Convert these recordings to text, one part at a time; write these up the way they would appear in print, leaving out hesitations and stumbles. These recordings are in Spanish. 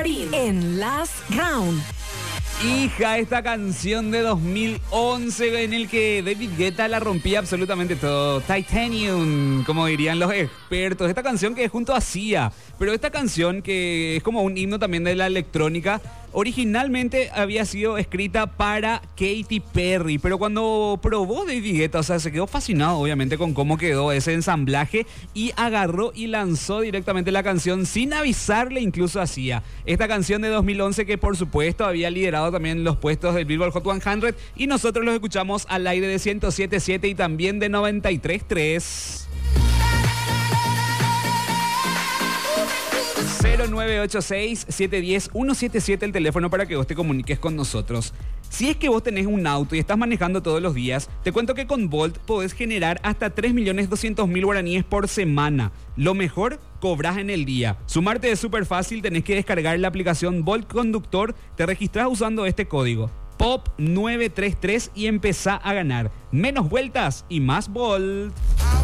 Guarín en Last Round. Hija, esta canción de 2011 en el que David Guetta la rompía absolutamente todo. Titanium, como dirían los expertos. Esta canción que es junto a Sia. Pero esta canción que es como un himno también de la electrónica, originalmente había sido escrita para Katy Perry. Pero cuando probó David Guetta, o sea, se quedó fascinado obviamente con cómo quedó ese ensamblaje y agarró y lanzó directamente la canción sin avisarle incluso a Sia. Esta canción de 2011 que por supuesto había liderado también los puestos del Billboard Hot 100 y nosotros los escuchamos al aire de 107.7 y también de 93.3. 0986-710-177 el teléfono para que vos te comuniques con nosotros. Si es que vos tenés un auto y estás manejando todos los días, te cuento que con Bolt podés generar hasta 3.200.000 guaraníes por semana. Lo mejor, cobras en el día. Sumarte es súper fácil, tenés que descargar la aplicación Bolt Conductor, te registrás usando este código POP933 y empezá a ganar. Menos vueltas y más Bolt.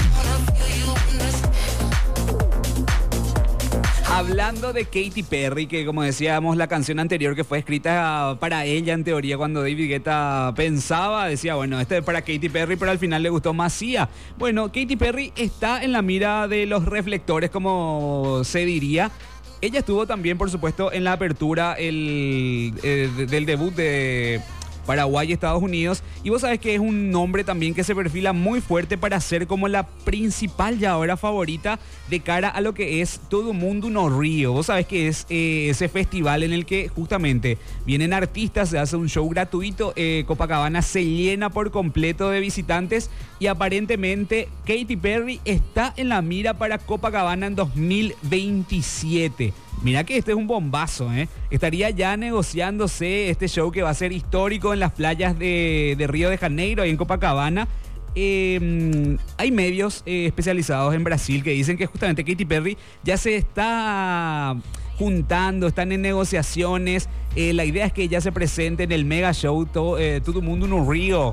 Hablando de Katy Perry, que como decíamos, la canción anterior que fue escrita para ella en teoría cuando David Guetta pensaba, decía, bueno, este es para Katy Perry, pero al final le gustó más Sia. Bueno, Katy Perry está en la mira de los reflectores, como se diría. Ella estuvo también, por supuesto, en la apertura del debut de Paraguay y Estados Unidos, y vos sabés que es un nombre también que se perfila muy fuerte para ser como la principal y ahora favorita de cara a lo que es Todo Mundo No Río. Vos sabés que es ese festival en el que justamente vienen artistas, se hace un show gratuito, Copacabana se llena por completo de visitantes y aparentemente Katy Perry está en la mira para Copacabana en 2027. Mira que este es un bombazo, ¿eh? Estaría ya negociándose este show que va a ser histórico en las playas de Río de Janeiro y en Copacabana. Hay medios especializados en Brasil que dicen que justamente Katy Perry ya se está juntando, están en negociaciones. La idea es que ella se presente en el mega show Todo Mundo No Río.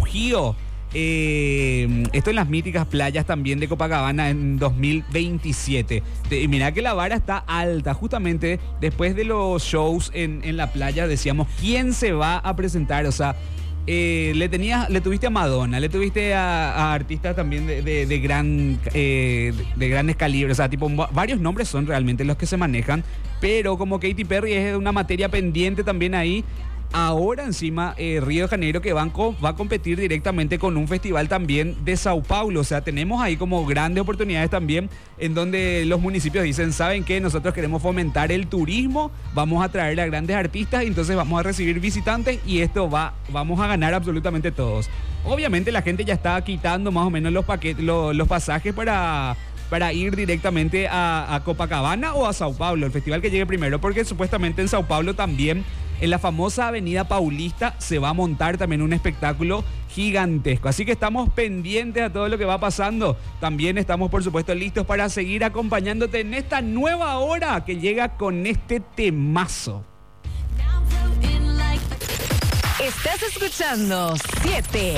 Esto en las míticas playas también de Copacabana en 2027. Y mira que la vara está alta. Justamente después de los shows en la playa decíamos quién se va a presentar. O sea, le tuviste a Madonna, le tuviste a artistas también de grandes calibres. O sea, tipo, varios nombres son realmente los que se manejan. Pero como Katy Perry es una materia pendiente también ahí. Ahora encima Río de Janeiro que va a competir directamente con un festival también de Sao Paulo. O sea, tenemos ahí como grandes oportunidades también en donde los municipios dicen, ¿saben qué? Nosotros queremos fomentar el turismo, vamos a traer a grandes artistas y entonces vamos a recibir visitantes y vamos a ganar absolutamente todos. Obviamente la gente ya está quitando más o menos los pasajes para ir directamente a Copacabana o a Sao Paulo, el festival que llegue primero, porque supuestamente en Sao Paulo también, en la famosa Avenida Paulista, se va a montar también un espectáculo gigantesco. Así que estamos pendientes a todo lo que va pasando. También estamos, por supuesto, listos para seguir acompañándote en esta nueva hora que llega con este temazo. Estás escuchando 7